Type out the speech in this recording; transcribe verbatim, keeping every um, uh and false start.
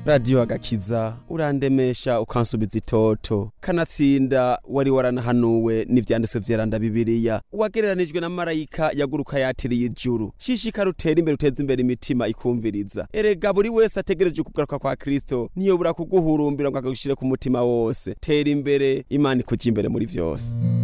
Radio Agakiza urandemesha ukansubiza itoto kanatsinda wari waranahanuwe n'ivyanditswe vyeranda Bibiliya wagereranijwe na marayika yaguruka yatiriye ijuru shishikara utera imbere uteza imbere imitima ikumviriza erega buri wese ategereje kugaruka kwa Kristo niyo bura kuguhurumbira ngo akagushire ku mutima wose tera imbere Imana ikuja imbere muri vyose.